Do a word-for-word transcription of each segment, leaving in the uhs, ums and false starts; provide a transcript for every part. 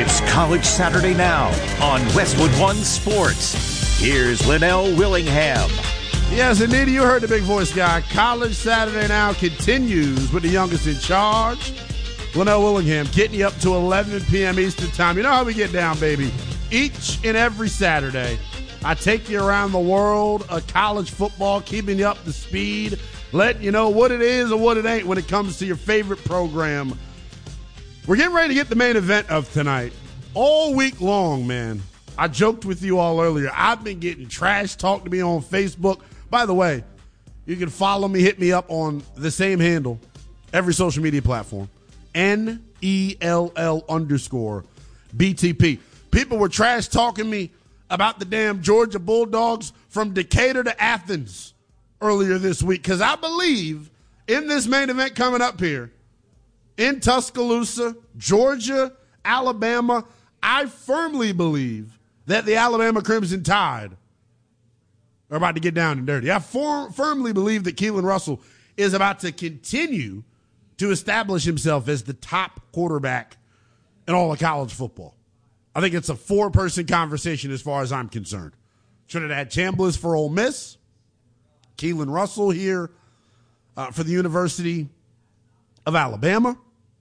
It's College Saturday Now on Westwood One Sports. Here's Linnell Willingham. Yes, indeed, you heard the big voice guy. College Saturday Now continues with the youngest in charge, Linnell Willingham, getting you up to eleven p.m. Eastern Time. You know how we get down, baby. Each and every Saturday, I take you around the world of college football, keeping you up to speed, letting you know what it is or what it ain't when it comes to your favorite program. We're getting ready to get the main event of tonight. All week long, man. I joked with you all earlier. I've been getting trash talk to me on Facebook. By the way, you can follow me, hit me up on the same handle, every social media platform, N E L L underscore B T P. People were trash talking me about the damn Georgia Bulldogs from Decatur to Athens earlier this week, because I believe in this main event coming up here, in Tuscaloosa, Georgia, Alabama, I firmly believe that the Alabama Crimson Tide are about to get down and dirty. I for, firmly believe that Keelan Russell is about to continue to establish himself as the top quarterback in all of college football. I think it's a four-person conversation as far as I'm concerned. Trinidad Chambliss for Ole Miss, Keelan Russell here uh, for the University of Alabama.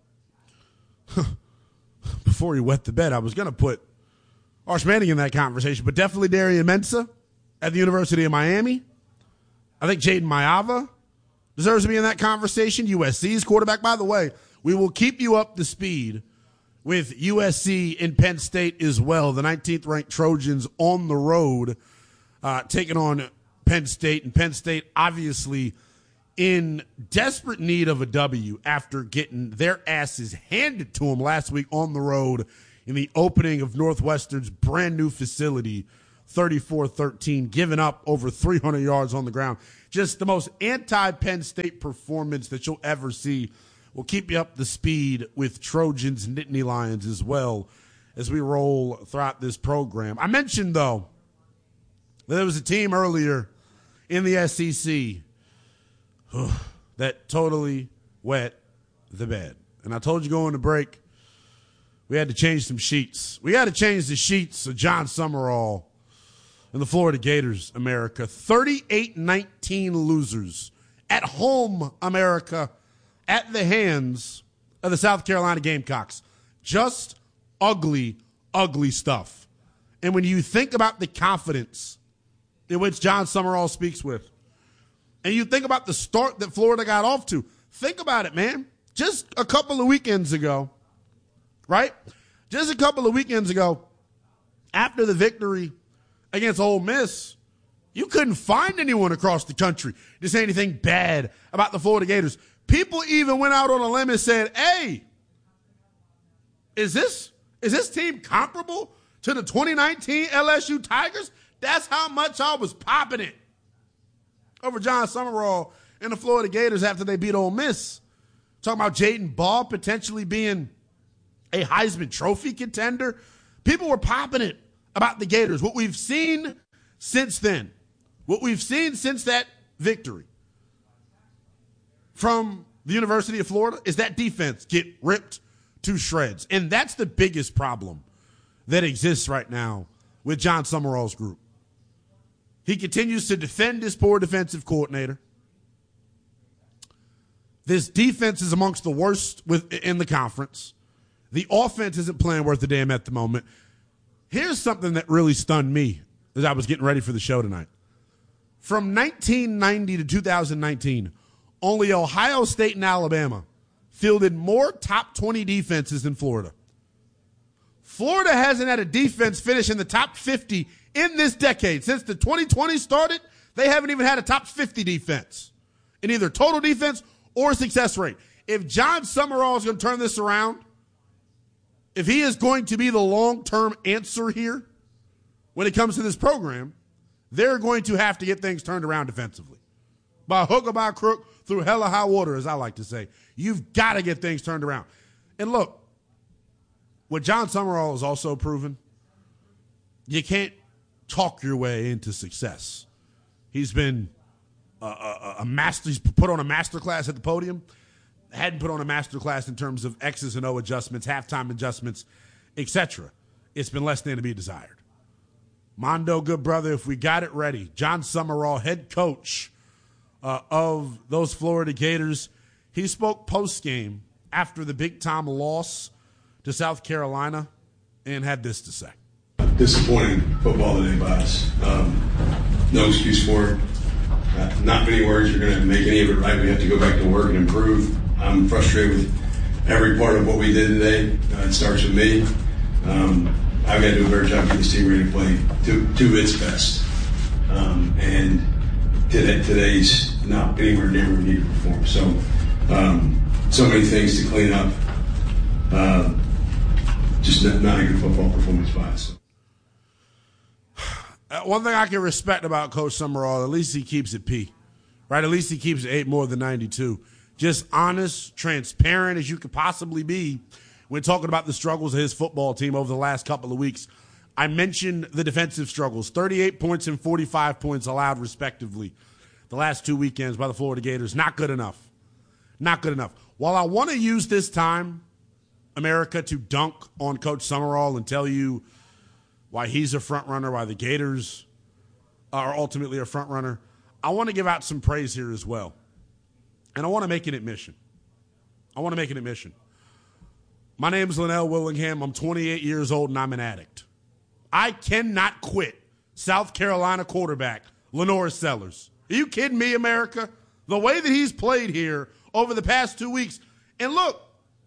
Before he wet the bed, I was going to put Arch Manning in that conversation, but definitely Darian Mensah at the University of Miami. I think Jaden Maiava deserves to be in that conversation. U S C's quarterback. By the way, we will keep you up to speed with U S C and Penn State as well. The nineteenth-ranked Trojans on the road uh, taking on Penn State, and Penn State obviously in desperate need of a W after getting their asses handed to them last week on the road in the opening of Northwestern's brand new facility, thirty-four thirteen, giving up over three hundred yards on the ground. Just the most anti-Penn State performance that you'll ever see. We'll keep you up to speed with Trojans and Nittany Lions as well as we roll throughout this program. I mentioned, though, that there was a team earlier in the S E C that totally wet the bed. And I told you going to break, we had to change some sheets. We got to change the sheets of John Summerall and the Florida Gators, America. thirty-eight nineteen losers at home, America, at the hands of the South Carolina Gamecocks. Just ugly, ugly stuff. And when you think about the confidence in which John Summerall speaks with, and you think about the start that Florida got off to, think about it, man. Just a couple of weekends ago, right? Just a couple of weekends ago, after the victory against Ole Miss, you couldn't find anyone across the country to say anything bad about the Florida Gators. People even went out on a limb and said, hey, is this, is this team comparable to the twenty nineteen L S U Tigers? That's how much I was popping it over John Summerall and the Florida Gators after they beat Ole Miss. Talking about Jaden Ball potentially being a Heisman Trophy contender. People were popping it about the Gators. What we've seen since then, what we've seen since that victory from the University of Florida is that defense get ripped to shreds. And that's the biggest problem that exists right now with John Summerall's group. He continues to defend his poor defensive coordinator. This defense is amongst the worst with, in the conference. The offense isn't playing worth a damn at the moment. Here's something that really stunned me as I was getting ready for the show tonight. From nineteen ninety to two thousand nineteen, only Ohio State and Alabama fielded more top twenty defenses than Florida. Florida hasn't had a defense finish in the top fifty in this decade. Since the twenty twenty started, they haven't even had a top fifty defense in either total defense or success rate. If John Summerall is going to turn this around, if he is going to be the long-term answer here when it comes to this program, they're going to have to get things turned around defensively. By hook or by crook, through hell or high water, as I like to say. You've got to get things turned around. And look, what John Summerall has also proven, you can't talk your way into success. He's been a, a, a master. He's put on a master class at the podium. Hadn't put on a master class in terms of X's and O adjustments, halftime adjustments, et cetera. It's been less than to be desired. Mondo, good brother, if we got it ready. John Summerall, head coach uh, of those Florida Gators. He spoke post-game after the big-time loss to South Carolina and had this to say. Disappointing football today by us. Um, no excuse for it. Uh, not many words are going to make any of it right. We have to go back to work and improve. I'm frustrated with every part of what we did today. Uh, it starts with me. Um, I've got to do a better job getting this team ready to play to, to its best. Um, and today, today's not anywhere near where we need to perform. So, um, so many things to clean up. Uh, just not, not a good football performance by us. Uh, one thing I can respect about Coach Summerall, at least he keeps it P, right? At least he keeps it eight more than ninety-two. Just honest, transparent as you could possibly be when talking about the struggles of his football team over the last couple of weeks. I mentioned the defensive struggles, thirty-eight points and forty-five points allowed respectively the last two weekends by the Florida Gators. Not good enough. Not good enough. While I want to use this time, America, to dunk on Coach Summerall and tell you why he's a front runner, why the Gators are ultimately a front runner, I want to give out some praise here as well. And I want to make an admission. I want to make an admission. My name is Linnell Willingham. I'm twenty-eight years old, and I'm an addict. I cannot quit South Carolina quarterback LaNorris Sellers. Are you kidding me, America? The way that he's played here over the past two weeks. And look,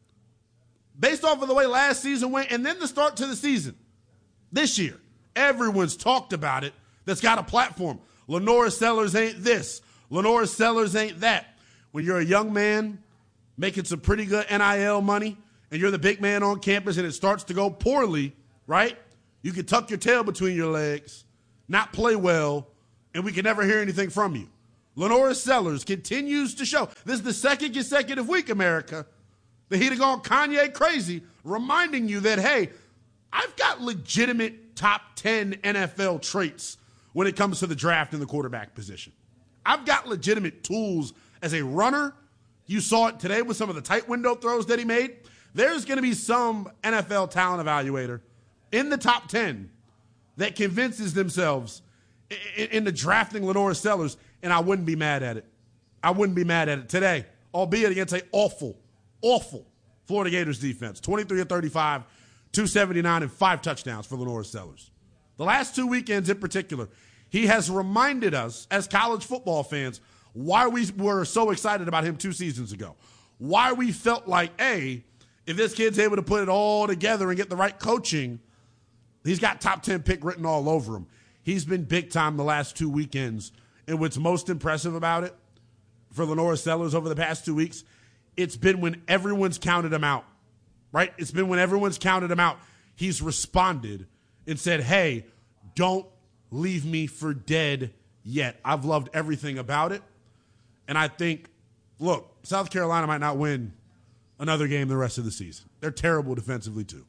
based off of the way last season went and then the start to the season, this year, everyone's talked about it that's got a platform. LaNorris Sellers ain't this. LaNorris Sellers ain't that. When you're a young man making some pretty good N I L money and you're the big man on campus and it starts to go poorly, right? You can tuck your tail between your legs, not play well, and we can never hear anything from you. LaNorris Sellers continues to show. This is the second consecutive week, America, that he'd have gone Kanye crazy, reminding you that, hey, I've got legitimate top ten N F L traits when it comes to the draft and the quarterback position. I've got legitimate tools as a runner. You saw it today with some of the tight window throws that he made. There's going to be some N F L talent evaluator in the top ten that convinces themselves into drafting LaNorris Sellers, and I wouldn't be mad at it. I wouldn't be mad at it today, albeit against an awful, awful Florida Gators defense. twenty-three of thirty-five, two seventy-nine, and five touchdowns for LaNorris Sellers. The last two weekends in particular, he has reminded us as college football fans why we were so excited about him two seasons ago. Why we felt like, hey, if this kid's able to put it all together and get the right coaching, he's got top ten pick written all over him. He's been big time the last two weekends. And what's most impressive about it for LaNorris Sellers over the past two weeks, it's been when everyone's counted him out, right? It's been when everyone's counted him out. He's responded and said, hey, don't leave me for dead yet. I've loved everything about it. And I think, look, South Carolina might not win another game the rest of the season. They're terrible defensively too.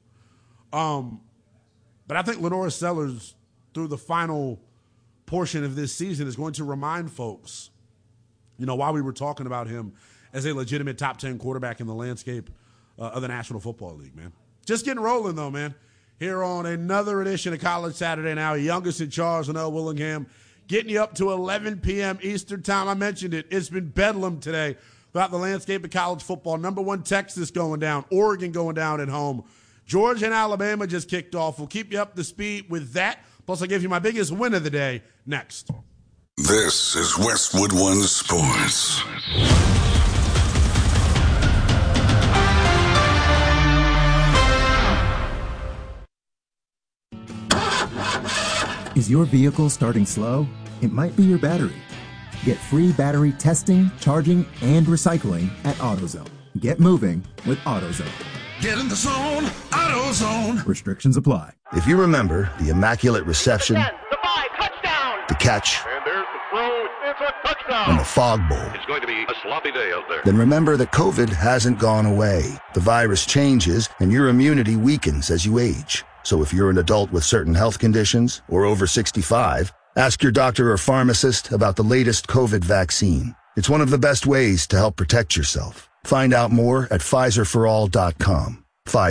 Um, but I think LaNorris Sellers, through the final portion of this season, is going to remind folks, you know, why we were talking about him as a legitimate top ten quarterback in the landscape uh, of the National Football League, man. Just getting rolling, though, man. Here on another edition of College Saturday Now, youngest in charge, Linnell Willingham, getting you up to eleven p.m. Eastern time. I mentioned it. It's been bedlam today about the landscape of college football. Number one, Texas going down. Oregon going down at home. Georgia and Alabama just kicked off. We'll keep you up to speed with that. Plus, I'll give you my biggest win of the day next. This is Westwood One Sports. Is your vehicle starting slow? It might be your battery. Get free battery testing, charging, and recycling at AutoZone. Get moving with AutoZone. Get in the zone, AutoZone. Restrictions apply. If you remember the immaculate reception, the five, touchdown. the catch, And there's the throw. It's a touchdown. and the fog bowl, It's going to be a sloppy day out there. then remember that COVID hasn't gone away. The virus changes, and your immunity weakens as you age. So if you're an adult with certain health conditions or over sixty-five, ask your doctor or pharmacist about the latest COVID vaccine. It's one of the best ways to help protect yourself. Find out more at Pfizer for all dot com. Pfizer.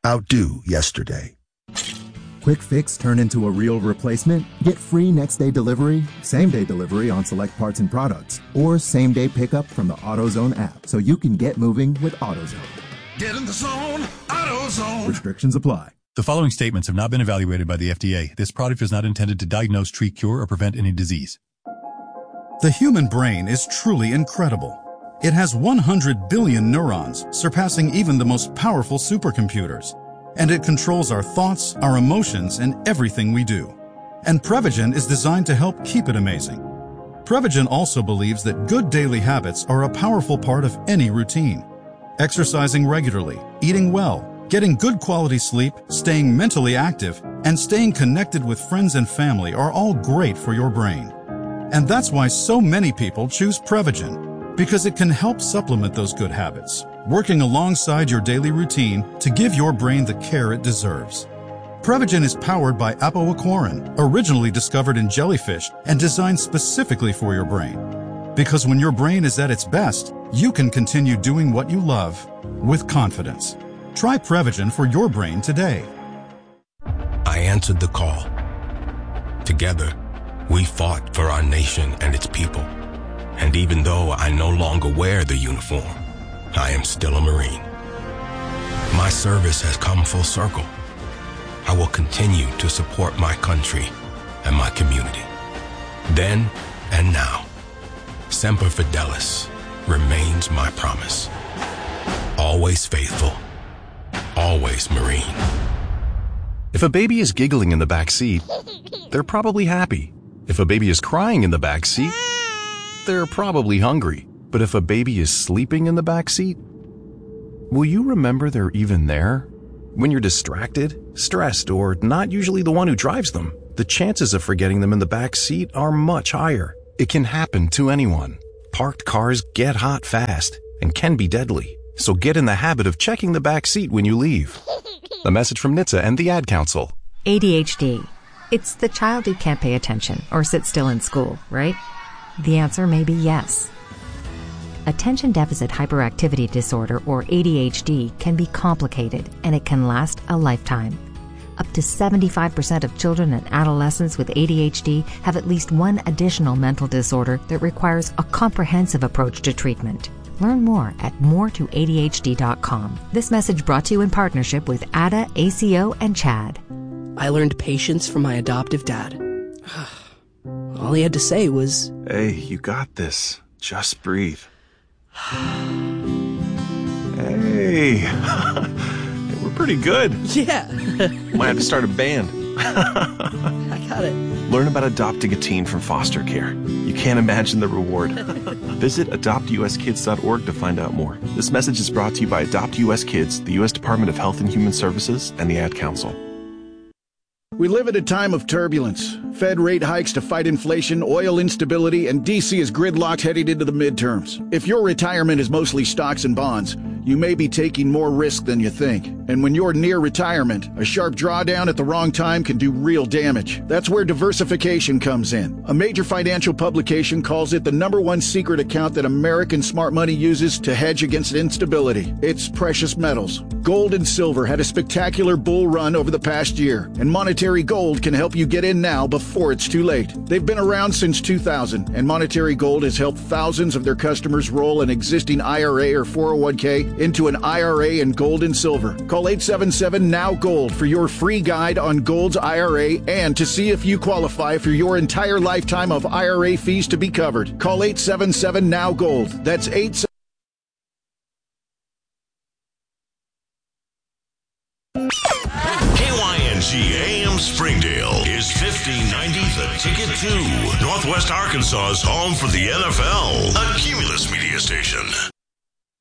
Outdo yesterday. Quick fix turn into a real replacement? Get free next day delivery, same day delivery on select parts and products, or same day pickup from the AutoZone app so you can get moving with AutoZone. Get in the zone, AutoZone. Restrictions apply. The following statements have not been evaluated by the F D A. This product is not intended to diagnose, treat, cure, or prevent any disease. The human brain is truly incredible. It has one hundred billion neurons, surpassing even the most powerful supercomputers. And it controls our thoughts, our emotions, and everything we do. And Prevagen is designed to help keep it amazing. Prevagen also believes that good daily habits are a powerful part of any routine. Exercising regularly, eating well, getting good quality sleep, staying mentally active, and staying connected with friends and family are all great for your brain. And that's why so many people choose Prevagen, because it can help supplement those good habits, working alongside your daily routine to give your brain the care it deserves. Prevagen is powered by apoaquarin, originally discovered in jellyfish and designed specifically for your brain. Because when your brain is at its best, you can continue doing what you love with confidence. Try Prevagen for your brain today. I answered the call. Together, we fought for our nation and its people. And even though I no longer wear the uniform, I am still a Marine. My service has come full circle. I will continue to support my country and my community. Then and now, Semper Fidelis remains my promise. Always faithful, always Marine. If a baby is giggling in the back seat, they're probably happy. If a baby is crying in the back seat, they're probably hungry. But if a baby is sleeping in the back seat, will you remember they're even there? When you're distracted, stressed, or not usually the one who drives them, the chances of forgetting them in the back seat are much higher. It can happen to anyone. Parked cars get hot fast and can be deadly. So get in the habit of checking the back seat when you leave. A message from N H T S A and the Ad Council. A D H D. It's the child who can't pay attention or sit still in school, right? The answer may be yes. Attention Deficit Hyperactivity Disorder, or A D H D, can be complicated and it can last a lifetime. Up to seventy-five percent of children and adolescents with A D H D have at least one additional mental disorder that requires a comprehensive approach to treatment. Learn more at more to A D H D dot com. This message brought to you in partnership with A D A, A C O, and CHAD. I learned patience from my adoptive dad. All he had to say was, "Hey, you got this. Just breathe." Hey, we're pretty good. Yeah. Might have to start a band. I got it. Learn about adopting a teen from foster care. You can't imagine the reward. Visit adopt u s kids dot org to find out more. This message is brought to you by Adopt U S Kids, the U S Department of Health and Human Services, and the Ad Council. We live at a time of turbulence. Fed rate hikes to fight inflation, oil instability, and D C is gridlocked heading into the midterms. If your retirement is mostly stocks and bonds, you may be taking more risk than you think. And when you're near retirement, a sharp drawdown at the wrong time can do real damage. That's where diversification comes in. A major financial publication calls it the number one secret account that American smart money uses to hedge against instability. It's precious metals. Gold and silver had a spectacular bull run over the past year, and Monetary Gold can help you get in now before it's too late. They've been around since two thousand, and Monetary Gold has helped thousands of their customers roll an existing I R A or four oh one k into an I R A in gold and silver. Call eight seven seven N O W Gold for your free guide on Gold's I R A and to see if you qualify for your entire lifetime of I R A fees to be covered. Call eight seven seven N O W Gold. That's eight seven K Y N G A M Springdale is fifteen ninety The Ticket to Northwest Arkansas's home for the N F L, a Cumulus media station.